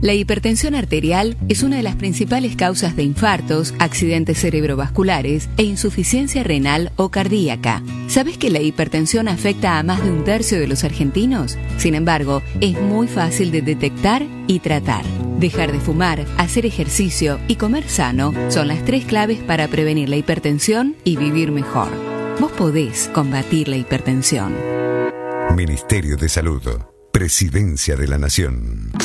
La hipertensión arterial es una de las principales causas de infartos, accidentes cerebrovasculares e insuficiencia renal o cardíaca. ¿Sabés que la hipertensión afecta a más de un tercio de los argentinos? Sin embargo, es muy fácil de detectar y tratar. Dejar de fumar, hacer ejercicio y comer sano son las 3 claves para prevenir la hipertensión y vivir mejor. Vos podés combatir la hipertensión. Ministerio de Salud. Presidencia de la Nación.